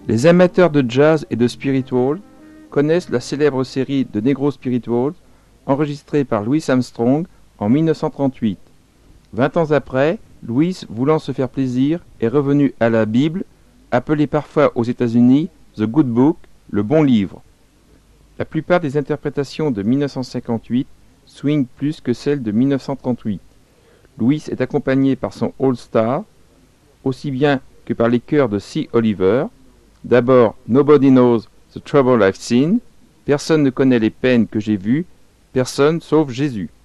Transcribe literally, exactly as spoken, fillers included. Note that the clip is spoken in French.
Les amateurs de jazz et de spiritual connaissent la célèbre série de Negro Spirituals enregistrée par Louis Armstrong en mille neuf cent trente-huit. Vingt ans après, Louis, voulant se faire plaisir, est revenu à la Bible, appelée parfois aux États-Unis The Good Book, le bon livre. La plupart des interprétations de mille neuf cent cinquante-huit swingent plus que celles de mille neuf cent trente-huit. Louis est accompagné par son All-Star, aussi bien que par les chœurs de C. Oliver. D'abord, Nobody knows the trouble I've seen. Personne ne connaît les peines que j'ai vues. Personne sauf Jésus.